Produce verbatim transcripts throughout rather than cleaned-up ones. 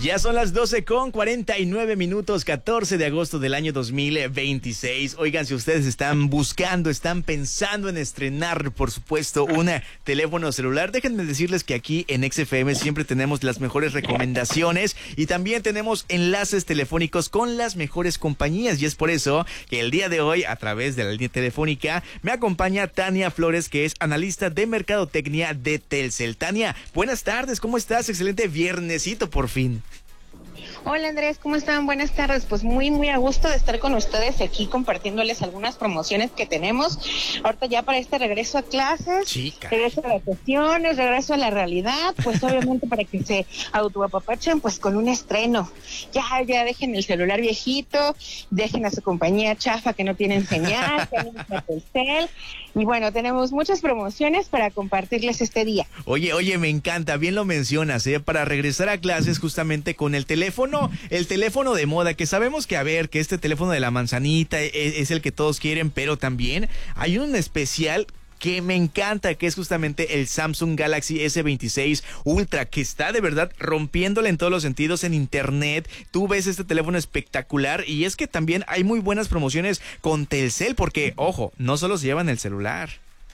Ya son las doce con cuarenta y nueve minutos, catorce de agosto del año dos mil veintiséis. Oigan, si ustedes están buscando, están pensando en estrenar, por supuesto, un teléfono celular, déjenme decirles que aquí en X F M siempre tenemos las mejores recomendaciones y también tenemos enlaces telefónicos con las mejores compañías. Y es por eso que el día de hoy, a través de la línea telefónica, me acompaña Tania Flores, que es analista de mercadotecnia de Telcel. Tania, buenas tardes, ¿cómo estás? Excelente viernesito por fin. Hola Andrés, ¿cómo están? Buenas tardes. Pues muy, muy a gusto de estar con ustedes aquí compartiéndoles algunas promociones que tenemos ahorita ya para este regreso a clases, Chica. regreso a las sesiones, regreso a la realidad, pues obviamente para que se autoapapachen pues con un estreno. Ya, ya dejen el celular viejito, dejen a su compañía chafa que no tienen señal, tienen a Telcel. Y bueno, tenemos muchas promociones para compartirles este día. Oye, oye, me encanta, bien lo mencionas, ¿eh? Para regresar a clases justamente con el teléfono, el teléfono de moda, que sabemos que, a ver, que este teléfono de la manzanita es, es el que todos quieren, pero también hay un especial que me encanta, que es justamente el Samsung Galaxy S veintiséis Ultra, que está de verdad rompiéndole en todos los sentidos en internet. Tú ves este teléfono espectacular y es que también hay muy buenas promociones con Telcel, porque, ojo, no solo se llevan el celular.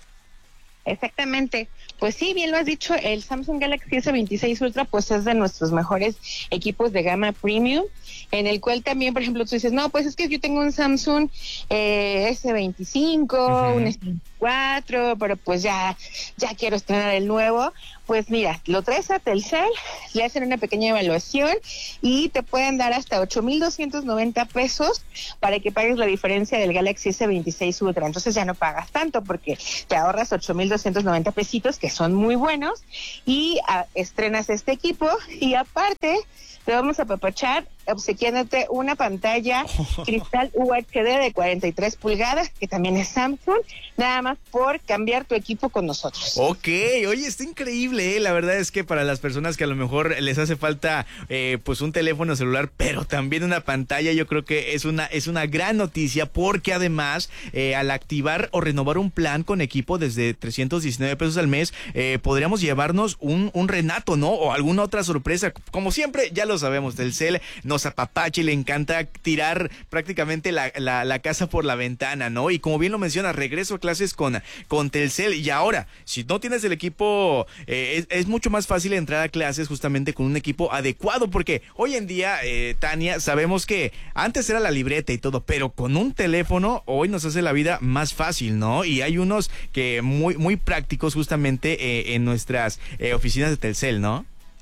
Exactamente. Pues sí, bien lo has dicho, el Samsung Galaxy S veintiséis Ultra pues es de nuestros mejores equipos de gama premium, en el cual también, por ejemplo, tú dices, no, pues es que yo tengo un Samsung eh, S veinticinco, uh-huh. un S veinticuatro, pero pues ya, ya quiero estrenar el nuevo. Pues mira, lo traes a Telcel, le hacen una pequeña evaluación y te pueden dar hasta ocho mil doscientos noventa pesos para que pagues la diferencia del Galaxy S veintiséis Ultra. Entonces ya no pagas tanto porque te ahorras ocho mil doscientos noventa pesitos, que son muy buenos, y a, estrenas este equipo y aparte te vamos a apapachar obsequiándote una pantalla cristal U H D de cuarenta y tres pulgadas, que también es Samsung, nada más por cambiar tu equipo con nosotros. Ok, oye, está increíble, ¿eh? La verdad es que para las personas que a lo mejor les hace falta eh, pues un teléfono celular, pero también una pantalla, yo creo que es una, es una gran noticia, porque además eh, al activar o renovar un plan con equipo desde trescientos diecinueve pesos al mes, eh, podríamos llevarnos un, un Renato, ¿no? O alguna otra sorpresa. Como siempre, ya lo sabemos, Telcel nos apapacha y le encanta tirar prácticamente la, la, la casa por la ventana, ¿no? Y como bien lo menciona, regreso a clases con, con Telcel. Y ahora, si no tienes el equipo, eh, es, es mucho más fácil entrar a clases justamente con un equipo adecuado, porque hoy en día, eh, Tania, sabemos que antes era la libreta y todo, pero con un teléfono hoy nos hace la vida más fácil, ¿no? Y hay unos que muy, muy prácticos justamente eh, en nuestras eh, oficinas de Telcel, ¿no?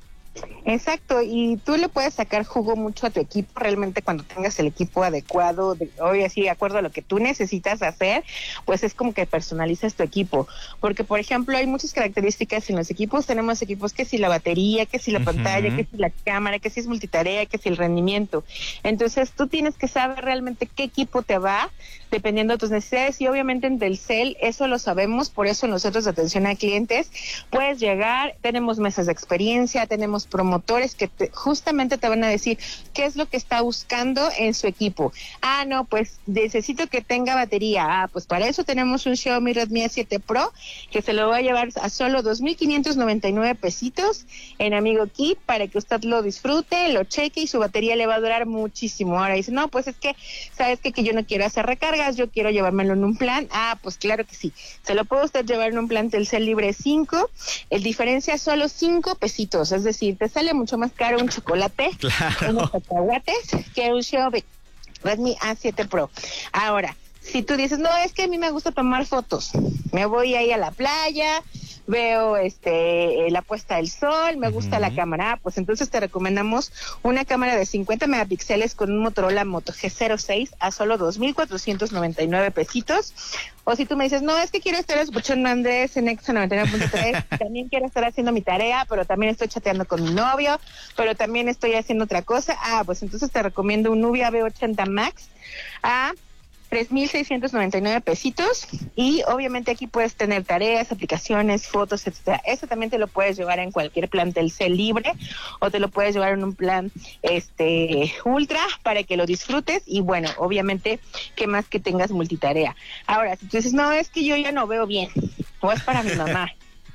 Exacto, y tú le puedes sacar jugo mucho a tu equipo realmente cuando tengas el equipo adecuado, de, hoy así de acuerdo a lo que tú necesitas hacer, pues es como que personalizas tu equipo, porque por ejemplo hay muchas características en los equipos, tenemos equipos que si la batería, que si la uh-huh. pantalla, que si la cámara, que si es multitarea, que si el rendimiento, entonces tú tienes que saber realmente qué equipo te va, dependiendo de tus necesidades, y obviamente en Telcel eso lo sabemos, por eso nosotros de atención a clientes puedes llegar, tenemos mesas de experiencia, tenemos promotores que te, justamente te van a decir qué es lo que está buscando en su equipo. Ah, no, pues necesito que tenga batería. Ah, pues para eso tenemos un Xiaomi Redmi A siete Pro que se lo va a llevar a solo dos mil quinientos noventa y nueve pesitos en Amigo Kit para que usted lo disfrute, lo cheque y su batería le va a durar muchísimo. Ahora dice, no, pues es que, ¿sabes qué? Que yo no quiero hacer recargas, yo quiero llevármelo en un plan. Ah, pues claro que sí. Se lo puede usted llevar en un plan Telcel Libre cinco. El diferencia solo cinco pesitos, es decir, te sale mucho más caro un chocolate, claro, unos cacahuates, que un Xiaomi Redmi A siete Pro. Ahora, si tú dices, no, es que a mí me gusta tomar fotos, me voy ahí a la playa, veo este la puesta del sol, me gusta uh-huh. la cámara, pues entonces te recomendamos una cámara de cincuenta megapíxeles con un Motorola Moto G cero seis a solo dos mil cuatrocientos noventa y nueve pesitos. O si tú me dices, no, es que quiero estar escuchando a Andrés en Exa noventa y nueve punto tres, también quiero estar haciendo mi tarea, pero también estoy chateando con mi novio, pero también estoy haciendo otra cosa, ah, pues entonces te recomiendo un Nubia B ochenta Max a tres mil seiscientos noventa y nueve pesitos, y obviamente aquí puedes tener tareas, aplicaciones, fotos, etcétera. Eso también te lo puedes llevar en cualquier plan Telcel Libre o te lo puedes llevar en un plan este Ultra para que lo disfrutes, y bueno, obviamente que más que tengas multitarea. Ahora, si tú dices, no, es que yo ya no veo bien, o es para mi mamá,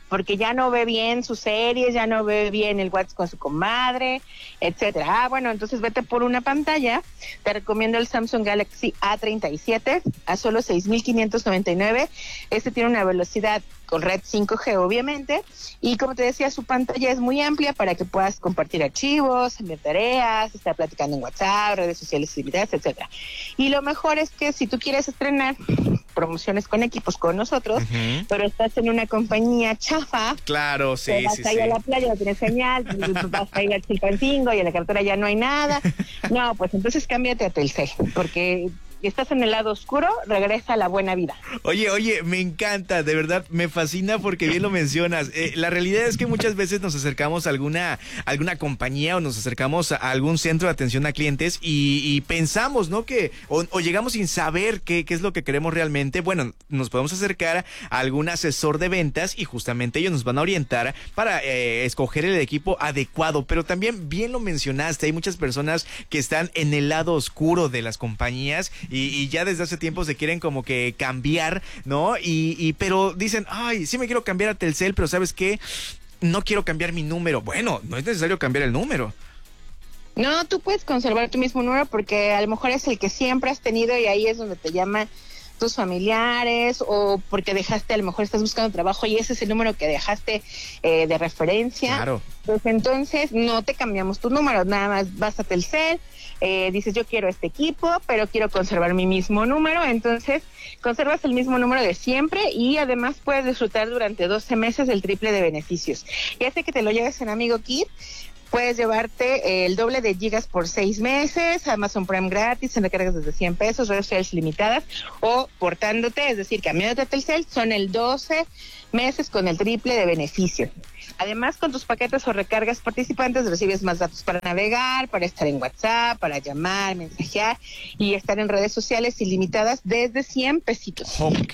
porque ya no ve bien sus series, ya no ve bien el WhatsApp con su comadre, etcétera. Ah, bueno, entonces vete por una pantalla. Te recomiendo el Samsung Galaxy A treinta y siete a solo seis mil quinientos noventa y nueve. Este tiene una velocidad con red cinco G, obviamente, y como te decía, su pantalla es muy amplia para que puedas compartir archivos, enviar tareas, estar platicando en WhatsApp, redes sociales ilimitadas, etcétera. Y lo mejor es que si tú quieres estrenar promociones con equipos con nosotros, uh-huh. pero estás en una compañía chafa, claro, sí, vas sí, ahí sí. a la playa, no tienes señal, vas a ir al Chilpancingo y en la cartera ya no hay nada, no, pues entonces cámbiate a Telcel, porque y estás en el lado oscuro, regresa a la buena vida. Oye, oye, me encanta, de verdad, me fascina porque bien lo mencionas. Eh, la realidad es que muchas veces nos acercamos a alguna, alguna compañía o nos acercamos a algún centro de atención a clientes y, y pensamos, ¿no? Que, o, o llegamos sin saber qué, qué es lo que queremos realmente. Bueno, nos podemos acercar a algún asesor de ventas y justamente ellos nos van a orientar para eh, escoger el equipo adecuado. Pero también bien lo mencionaste, hay muchas personas que están en el lado oscuro de las compañías Y, y ya desde hace tiempo se quieren como que cambiar, ¿no? Y, y pero dicen, ay, sí me quiero cambiar a Telcel, pero ¿sabes qué? No quiero cambiar mi número. Bueno, no es necesario cambiar el número. No, tú puedes conservar tu mismo número porque a lo mejor es el que siempre has tenido y ahí es donde te llaman tus familiares o porque dejaste, a lo mejor estás buscando trabajo y ese es el número que dejaste eh, de referencia. Claro. Pues entonces no te cambiamos tu número, nada más vas a Telcel, eh, dices yo quiero este equipo, pero quiero conservar mi mismo número, entonces conservas el mismo número de siempre y además puedes disfrutar durante doce meses del triple de beneficios. Ya sé que te lo lleves en Amigo Kit. Puedes llevarte el doble de gigas por seis meses, Amazon Prime gratis, en recargas desde cien pesos, redes sociales limitadas, o portándote, es decir, cambiándote a Telcel, son el doce meses con el triple de beneficio. Además, con tus paquetes o recargas participantes recibes más datos para navegar, para estar en WhatsApp, para llamar, mensajear y estar en redes sociales ilimitadas desde cien pesitos. Ok,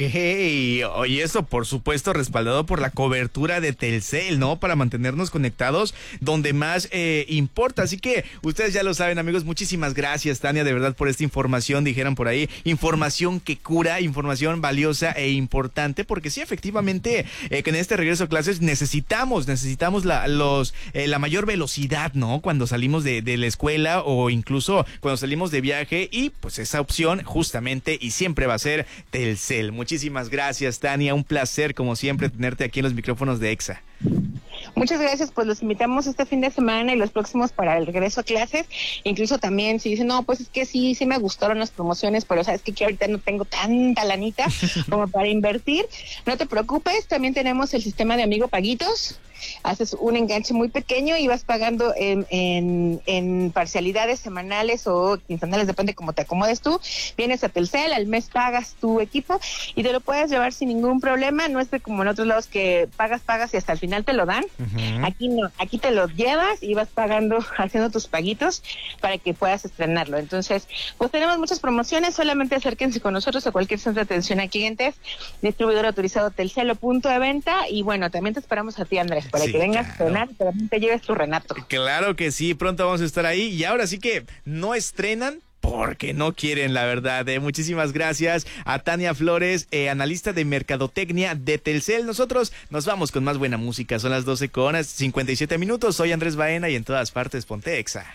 oye, eso por supuesto respaldado por la cobertura de Telcel, ¿no? Para mantenernos conectados donde más eh, importa. Así que ustedes ya lo saben, amigos, muchísimas gracias, Tania, de verdad, por esta información, dijeran por ahí, información que cura, información valiosa e importante, porque sí, efectivamente, eh, que en este regreso a clases necesitamos, necesitamos la, los, eh, la mayor velocidad, ¿no? Cuando salimos de, de la escuela o incluso cuando salimos de viaje y pues esa opción justamente y siempre va a ser Telcel. Muchísimas gracias, Tania, un placer como siempre tenerte aquí en los micrófonos de Exa. Muchas gracias, pues los invitamos este fin de semana y los próximos para el regreso a clases, incluso también si dicen, no, pues es que sí, sí me gustaron las promociones, pero sabes que, que ahorita no tengo tanta lanita como para invertir, no te preocupes, también tenemos el sistema de Amigo Paguitos, haces un enganche muy pequeño y vas pagando en, en, en parcialidades semanales o quincenales, depende cómo te acomodes tú, vienes a Telcel, al mes pagas tu equipo y te lo puedes llevar sin ningún problema, no es de como en otros lados que pagas, pagas y hasta el final te lo dan. Uh-huh. Aquí no, aquí te lo llevas y vas pagando, haciendo tus paguitos para que puedas estrenarlo. Entonces, pues tenemos muchas promociones, solamente acérquense con nosotros a cualquier centro de atención a clientes, distribuidor autorizado Telcel o punto de venta, y bueno, también te esperamos a ti, Andrés, para sí, que vengas claro. a cenar y también te lleves tu Renato. Claro que sí, pronto vamos a estar ahí y ahora sí que no estrenan porque no quieren, la verdad. Eh, muchísimas gracias a Tania Flores, eh, analista de mercadotecnia de Telcel. Nosotros nos vamos con más buena música. Son las doce con cincuenta y siete minutos. Soy Andrés Baena y en todas partes ponte Exa.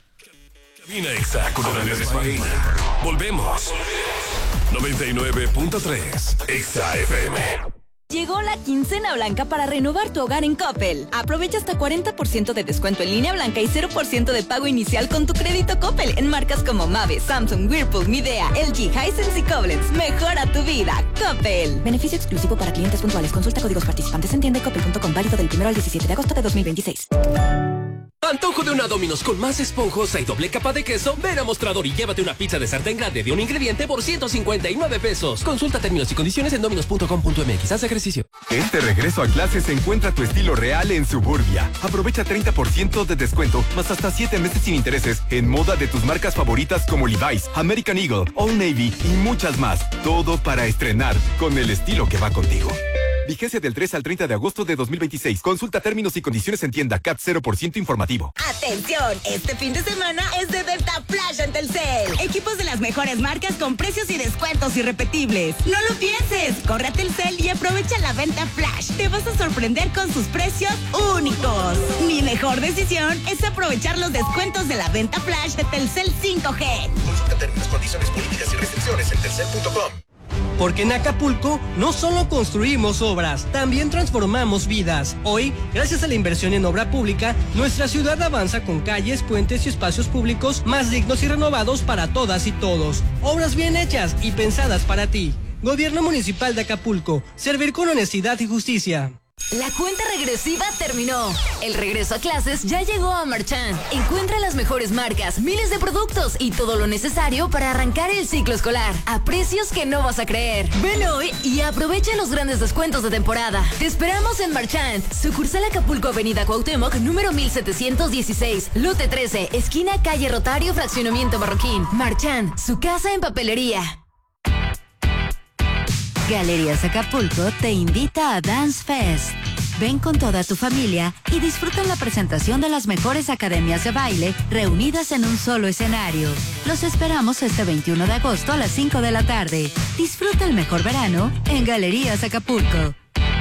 Cabina Exa con Andrés Baena. Volvemos. noventa y nueve punto tres Exa F M. Llegó la quincena blanca para renovar tu hogar en Coppel. Aprovecha hasta cuarenta por ciento de descuento en línea blanca y cero por ciento de pago inicial con tu crédito Coppel en marcas como Mave, Samsung, Whirlpool, Midea, L G, Hisense y Koblenz. Mejora tu vida, Coppel. Beneficio exclusivo para clientes puntuales. Consulta códigos participantes en tienda y coppel punto com, válido del primero al diecisiete de agosto de dos mil veintiséis. Antojo de una Domino's con más esponjosa y doble capa de queso. Ven a Mostrador y llévate una pizza de sartén grande de un ingrediente por ciento cincuenta y nueve pesos. Consulta términos y condiciones en dominos punto com punto m x. Haz ejercicio. Este regreso a clases encuentra tu estilo real en Suburbia. Aprovecha treinta por ciento de descuento, más hasta siete meses sin intereses en moda de tus marcas favoritas como Levi's, American Eagle, Old Navy y muchas más. Todo para estrenar con el estilo que va contigo. Vigencia del tres al treinta de agosto de dos mil veintiséis. Consulta términos y condiciones en tienda. C A T cero por ciento informativo. ¡Atención! Este fin de semana es de Venta Flash en Telcel. Equipos de las mejores marcas con precios y descuentos irrepetibles. No lo pienses. Corre a Telcel y aprovecha la Venta Flash. Te vas a sorprender con sus precios únicos. Mi mejor decisión es aprovechar los descuentos de la Venta Flash de Telcel cinco G. Consulta términos, condiciones, políticas y restricciones en telcel punto com. Porque en Acapulco no solo construimos obras, también transformamos vidas. Hoy, gracias a la inversión en obra pública, nuestra ciudad avanza con calles, puentes y espacios públicos más dignos y renovados para todas y todos. Obras bien hechas y pensadas para ti. Gobierno Municipal de Acapulco. Servir con honestidad y justicia. La cuenta regresiva terminó. El regreso a clases ya llegó a Marchand. Encuentra las mejores marcas, miles de productos y todo lo necesario para arrancar el ciclo escolar a precios que no vas a creer. Ven hoy y aprovecha los grandes descuentos de temporada. Te esperamos en Marchand, sucursal Acapulco, Avenida Cuauhtémoc, número mil setecientos dieciséis, lote trece, esquina calle Rotario, fraccionamiento Marroquín. Marchand, su casa en papelería. Galerías Acapulco te invita a Dance Fest. Ven con toda tu familia y disfruta la presentación de las mejores academias de baile reunidas en un solo escenario. Los esperamos este veintiuno de agosto a las cinco de la tarde. Disfruta el mejor verano en Galerías Acapulco.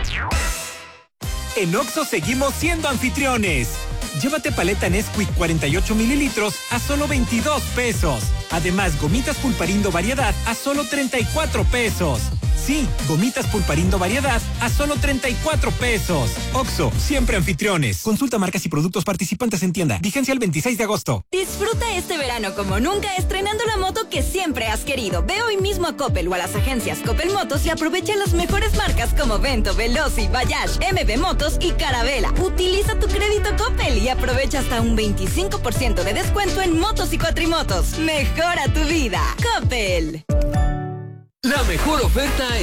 En Oxxo seguimos siendo anfitriones. Llévate paleta Nesquik cuarenta y ocho mililitros a solo veintidós pesos. Además, gomitas Pulparindo Variedad a solo treinta y cuatro pesos. Sí, gomitas Pulparindo Variedad a solo treinta y cuatro pesos. Oxxo, siempre anfitriones. Consulta marcas y productos participantes en tienda. Vigencia el veintiséis de agosto. Disfruta este verano como nunca estrenando la moto que siempre has querido. Ve hoy mismo a Coppel o a las agencias Coppel Motos y aprovecha las mejores marcas como Vento, Veloci, Bayash, M B Motos y Carabela. Utiliza tu crédito Coppel y aprovecha hasta un veinticinco por ciento de descuento en motos y cuatrimotos. Mejora tu vida. Coppel. La mejor oferta